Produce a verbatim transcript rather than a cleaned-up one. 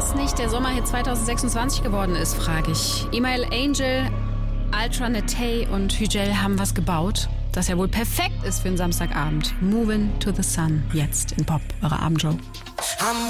das nicht der Sommerhit zwanzig sechsundzwanzig geworden ist, frage ich. Email Angel, Ultra Netay und Hügel haben was gebaut, das ja wohl perfekt ist für einen Samstagabend. Movin' to the Sun, jetzt in Pop, eure Abendshow.